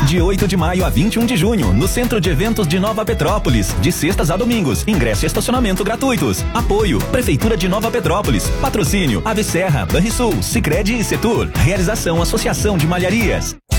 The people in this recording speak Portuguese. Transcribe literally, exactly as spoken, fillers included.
De oito de maio a vinte e um de junho, no Centro de Eventos de Nova Petrópolis, de sextas a domingos. Ingresso e estacionamento gratuitos. Apoio: Prefeitura de Nova Petrópolis. Patrocínio: Ave Serra, Banrisul, Sicredi e Setur. Realização: Associação de Malharias.